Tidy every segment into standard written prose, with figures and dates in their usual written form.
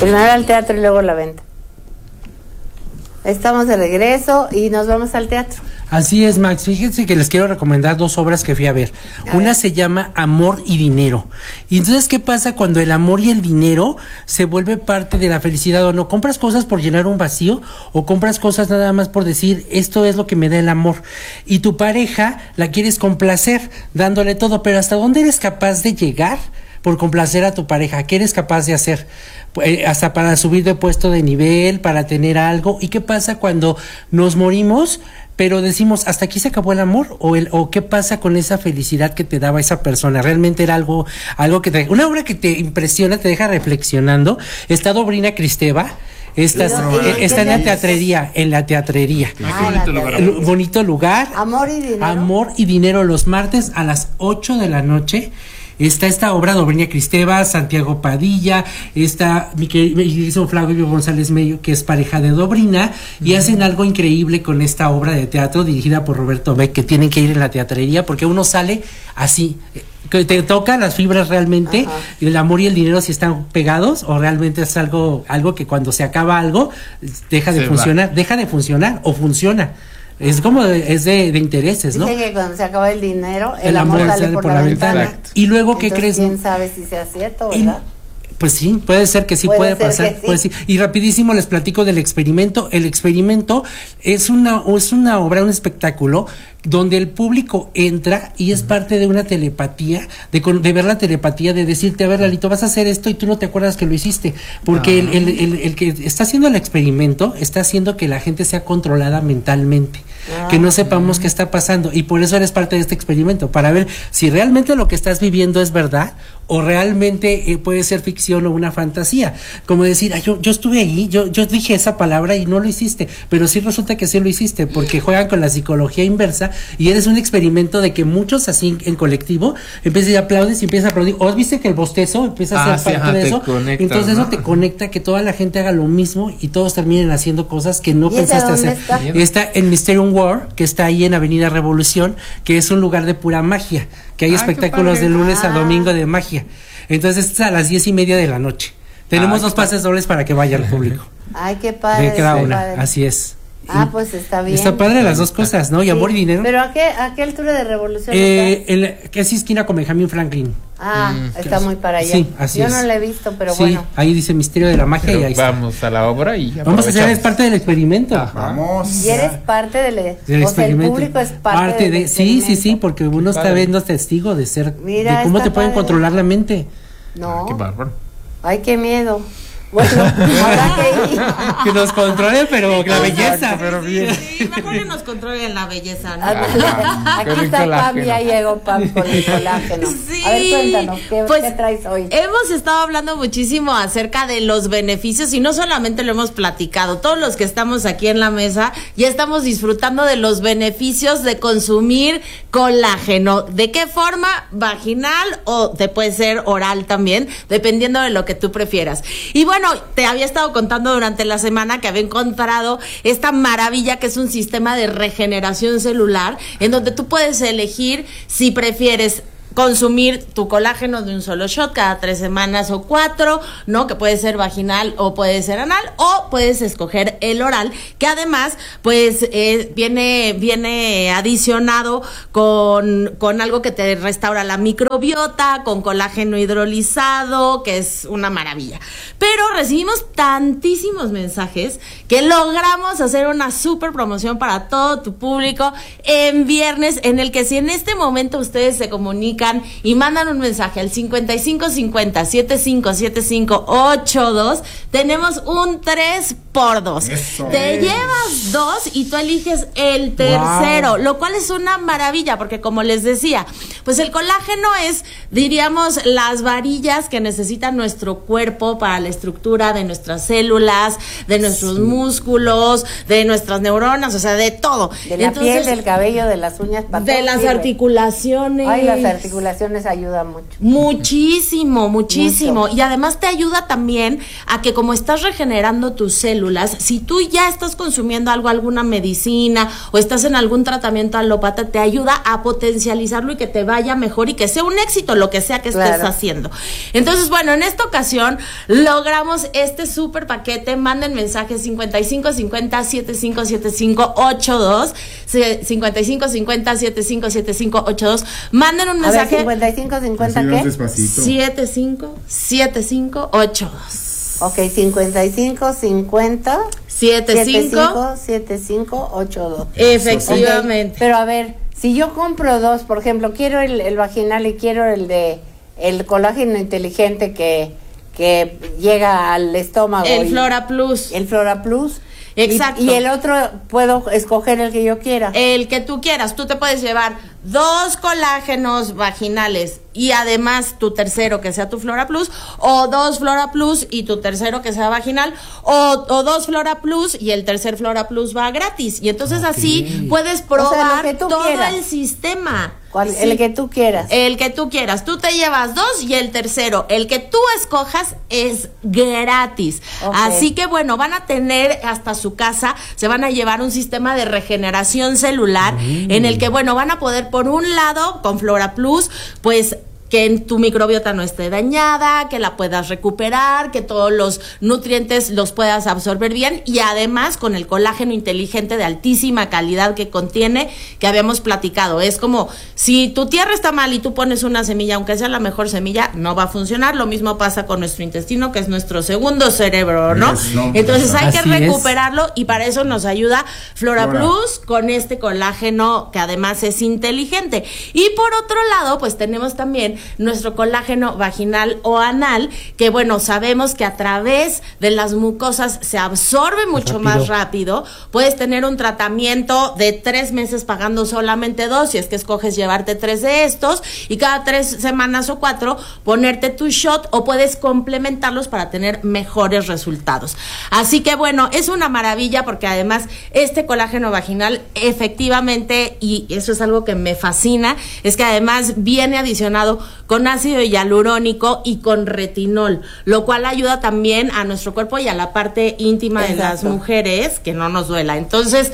Primero al teatro y luego la venta. Estamos de regreso y nos vamos al teatro. Así es, Max. Fíjense que les quiero recomendar 2 obras que fui a ver. Una se llama Amor y Dinero. Y entonces, ¿qué pasa cuando el amor y el dinero se vuelve parte de la felicidad o no? ¿Compras cosas por llenar un vacío o compras cosas nada más por decir, esto es lo que me da el amor? Y tu pareja la quieres complacer, dándole todo, pero ¿hasta dónde eres capaz de llegar por complacer a tu pareja? ¿Qué eres capaz de hacer? Hasta para subir de puesto de nivel, para tener algo. ¿Y qué pasa cuando nos morimos, pero decimos, hasta aquí se acabó el amor? ¿O qué pasa con esa felicidad que te daba esa persona? Realmente era algo que una obra que te impresiona, te deja reflexionando. Está Dobrina Kristeva. Está en la teatrería. Bonito lugar. Amor y Dinero. Amor y Dinero, los martes a las 8 de la noche. Está esta obra, Dobrina Kristeva, Santiago Padilla, está mi querido Flavio González Mello, que es pareja de Dobrina, y hacen algo increíble con esta obra de teatro dirigida por Roberto Beck, que tienen que ir en la teatrería, porque uno sale así, que te toca las fibras realmente. Ajá. Y el amor y el dinero si están pegados, o realmente es algo que cuando se acaba algo, deja de funcionar o funciona. Es como es de intereses, ¿no? Dice que cuando se acaba el dinero, el amor sale por la ventana. Exacto. Y luego, entonces, ¿qué crees? ¿quién sabe si sea cierto, verdad? Pues sí, puede ser que sí, puede pasar. Sí. Pues sí. Y rapidísimo les platico del experimento. El experimento es una obra, un espectáculo donde el público entra y es parte de una telepatía, de ver la telepatía, de decirte, a ver, Lalito, vas a hacer esto y tú no te acuerdas que lo hiciste, porque el que está haciendo el experimento está haciendo que la gente sea controlada mentalmente, que no sepamos qué está pasando, y por eso eres parte de este experimento, para ver si realmente lo que estás viviendo es verdad o realmente puede ser ficción o una fantasía. Como decir, yo estuve ahí, yo dije esa palabra y no lo hiciste, pero sí resulta que sí lo hiciste, porque juegan con la psicología inversa y eres un experimento de que muchos así en colectivo empiezan y aplaudes y empiezas a aplaudir. ¿O viste que el bostezo empieza a ser parte de eso? Conecta, entonces, ¿no? Eso te conecta que toda la gente haga lo mismo y todos terminen haciendo cosas que no pensaste hacer. Está en Mysterium World, que está ahí en Avenida Revolución, que es un lugar de pura magia, que hay espectáculos de lunes a domingo de magia. Entonces es a las 10:30 de la noche. Tenemos 2 pases dobles para que vaya el público. Ay, qué padre. De cada una, padre. Así es. Pues está bien. Está padre las 2 cosas, ¿no? Y amor y dinero. ¿Pero a qué altura de Revolución está? Que es esquina con Benjamin Franklin. Está muy para allá. Sí, así Yo es. no la he visto, pero sí, bueno. Ahí dice Misterio de la Magia. Pero y ahí vamos está. a la obra y Vamos a hacer, es parte del experimento. Vamos. Y eres parte del experimento. O sea, el público es parte del experimento. Sí, porque uno está viendo testigo de ser, Mira, de cómo te pueden padre. controlar la mente. No. Qué bárbaro. Ay, qué miedo. Bueno, habrá que ir. Que nos controle, pero la belleza. Pero bien. Sí, mejor que nos controlen la belleza, ¿no? Aquí con el está Pam, colágeno. ya llegó Pam con el colágeno. Sí. A ver, cuéntanos, ¿qué traes hoy? Hemos estado hablando muchísimo acerca de los beneficios y no solamente lo hemos platicado, todos los que estamos aquí en la mesa ya estamos disfrutando de los beneficios de consumir colágeno. ¿De qué forma? Vaginal o te puede ser oral también, dependiendo de lo que tú prefieras. Y bueno, te había estado contando durante la semana que había encontrado esta maravilla que es un sistema de regeneración celular en donde tú puedes elegir si prefieres consumir tu colágeno de un solo shot cada 3 semanas o 4, ¿no? Que puede ser vaginal o puede ser anal, o puedes escoger el oral, que además, pues, viene adicionado con algo que te restaura la microbiota, con colágeno hidrolizado, que es una maravilla. Pero recibimos tantísimos mensajes que logramos hacer una súper promoción para todo tu público en viernes, en el que si en este momento ustedes se comunican y mandan un mensaje al 5550-757582, tenemos un 3x2. Te llevas 2 y tú eliges el tercero, wow. Lo cual es una maravilla, porque como les decía, pues el colágeno es, diríamos, las varillas que necesita nuestro cuerpo para la estructura de nuestras células, de nuestros músculos, de nuestras neuronas, o sea, de todo. De la piel, del cabello, de las uñas, de las articulaciones. Ay, las articulaciones ayudan mucho. Muchísimo. Mucho. Y además te ayuda también a que, como como estás regenerando tus células, si tú ya estás consumiendo alguna medicina o estás en algún tratamiento alópata, te ayuda a potencializarlo y que te vaya mejor y que sea un éxito lo que sea que estés haciendo. Entonces, bueno, en esta ocasión logramos este súper paquete. Manden mensajes 5550-757582, 5550-757582. Manden un mensaje. A ver, 5550 ¿qué? 757582. Ok, 5550 757582. Efectivamente. Okay, pero a ver, si yo compro dos, por ejemplo, quiero el vaginal y quiero el de el colágeno inteligente que llega al estómago. El Flora Plus. El Flora Plus. Exacto. Y el otro puedo escoger el que yo quiera. El que tú quieras. Tú te puedes llevar 2 colágenos vaginales y además tu tercero que sea tu Flora Plus, o 2 Flora Plus y tu tercero que sea vaginal, o 2 Flora Plus y el tercer Flora Plus va gratis. Y entonces así puedes probar todo quieras. El sistema. ¿Cuál? Sí. El que tú quieras. El que tú quieras. Tú te llevas 2 y el tercero, el que tú escojas, es gratis. Okay. Así que bueno, van a tener hasta su casa, se van a llevar un sistema de regeneración celular en el que bueno, van a poder por un lado con Flora Plus, pues que tu microbiota no esté dañada, que la puedas recuperar, que todos los nutrientes los puedas absorber bien, y además con el colágeno inteligente de altísima calidad que contiene, que habíamos platicado. Es como si tu tierra está mal y tú pones una semilla, aunque sea la mejor semilla, no va a funcionar. Lo mismo pasa con nuestro intestino, que es nuestro segundo cerebro, ¿no? Entonces hay que recuperarlo y para eso nos ayuda Flora Plus con este colágeno que además es inteligente. Y por otro lado, pues tenemos también nuestro colágeno vaginal o anal, que bueno, sabemos que a través de las mucosas se absorbe mucho más rápido. Puedes tener un tratamiento de 3 meses pagando solamente 2, si es que escoges llevarte 3 de estos, y cada 3 semanas o 4 ponerte tu shot, o puedes complementarlos para tener mejores resultados. Así que bueno, es una maravilla porque además este colágeno vaginal efectivamente, y eso es algo que me fascina, es que además viene adicionado con ácido hialurónico y con retinol, lo cual ayuda también a nuestro cuerpo y a la parte íntima de las mujeres, que no nos duela. Entonces,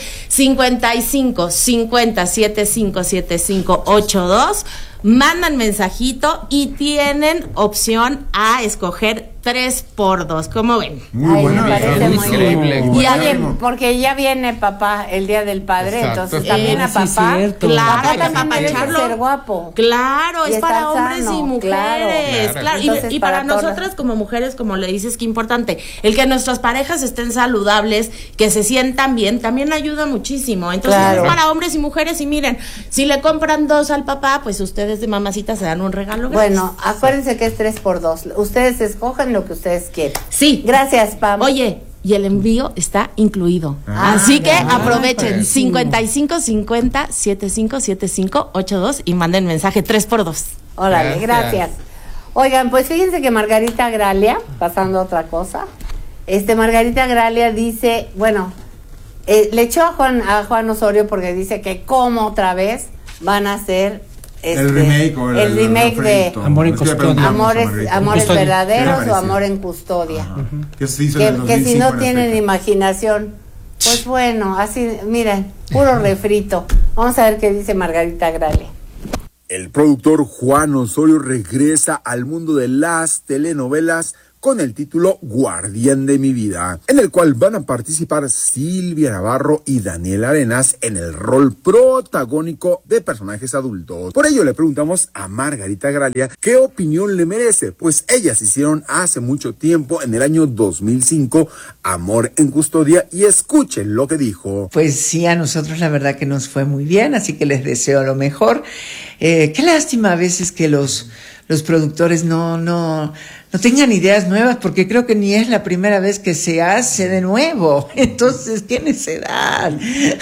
55 50 75 75 82, mandan mensajito y tienen opción a escoger 3x2. ¿Cómo ven? Muy bueno, me parece muy increíble. Y oye, porque ya viene papá el Día del Padre, entonces también a papá. Claro, hay que apapacharlo. Ser guapo. Claro, es para hombres y mujeres. Claro. Y para nosotras como mujeres, como le dices, qué importante. El que nuestras parejas estén saludables, que se sientan bien, también ayuda muchísimo. Entonces es para hombres y mujeres. Y miren, si le compran 2 al papá, pues ustedes de mamacita se dan un regalo gratis. Bueno, acuérdense que es 3x2. Ustedes escogen lo que ustedes quieran. Sí. Gracias, Pam. Oye, y el envío está incluido. Así que aprovechen 55 50 75 75 82 y manden mensaje 3x2. Órale, gracias. Oigan, pues fíjense que Margarita Gralia, pasando a otra cosa, Margarita Gralia dice, bueno, le echó a Juan Osorio porque dice que como otra vez van a hacer el remake de Amor en Custodia. Amores verdaderos o Amor en Custodia. Que si no tienen imaginación, pues bueno, así, miren, puro refrito. Vamos a ver qué dice Margarita Gralia. El productor Juan Osorio regresa al mundo de las telenovelas con el título Guardián de mi vida, en el cual van a participar Silvia Navarro y Daniel Arenas en el rol protagónico de personajes adultos. Por ello le preguntamos a Margarita Gralia qué opinión le merece, pues ellas hicieron hace mucho tiempo, en el año 2005, Amor en Custodia, y escuchen lo que dijo. Pues sí, a nosotros la verdad que nos fue muy bien, así que les deseo lo mejor. Qué lástima a veces que los productores no tengan ideas nuevas, porque creo que ni es la primera vez que se hace de nuevo. Entonces, ¿qué necesidad?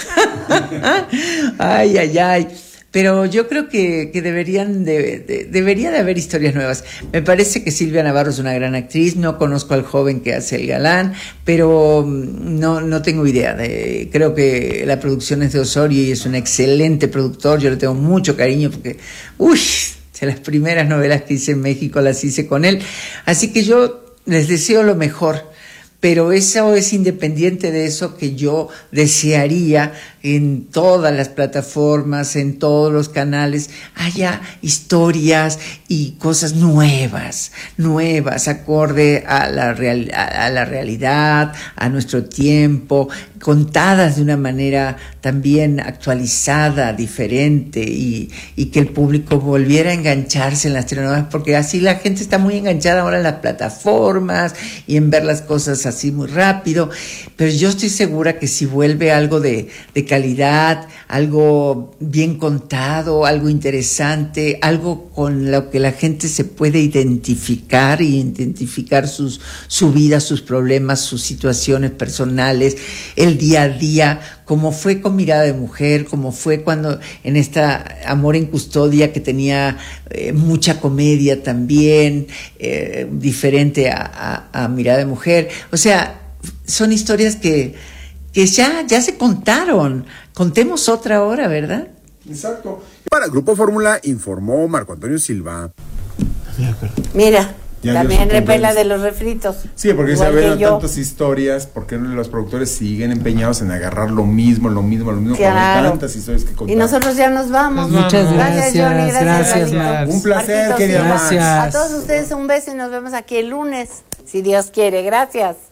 Ay. Pero yo creo que debería de haber historias nuevas. Me parece que Silvia Navarro es una gran actriz. No conozco al joven que hace el galán, pero no tengo idea. Creo que la producción es de Osorio y es un excelente productor. Yo le tengo mucho cariño porque, de las primeras novelas que hice en México las hice con él. Así que yo les deseo lo mejor pero eso es independiente de eso que yo desearía en todas las plataformas, en todos los canales, haya historias y cosas nuevas, acorde a la realidad, a nuestro tiempo, contadas de una manera también actualizada, diferente, y que el público volviera a engancharse en las telenovelas, porque así la gente está muy enganchada ahora en las plataformas y en ver las cosas así muy rápido, pero yo estoy segura que si vuelve algo de calidad, algo bien contado, algo interesante, algo con lo que la gente se puede identificar su vida, sus problemas, sus situaciones personales, el día a día, como fue con Mirada de Mujer, como fue cuando en esta Amor en Custodia, que tenía mucha comedia también, diferente a Mirada de Mujer. O sea, son historias que ya se contaron. Contemos otra ahora, ¿verdad? Exacto. Para Grupo Fórmula informó Marco Antonio Silva. Mira, Ya también dio su repela punto de de los refritos. Sí, porque se Igual que ven yo. tantas historias, porque los productores siguen empeñados en agarrar lo mismo, cuando hay Claro. tantas historias que contar. Y nosotros ya nos vamos. Muchas Gracias, Johnny. gracias, Lalito. Max. Un placer, Marquitos, querida Silva. Max. A todos ustedes un beso y nos vemos aquí el lunes, si Dios quiere. Gracias.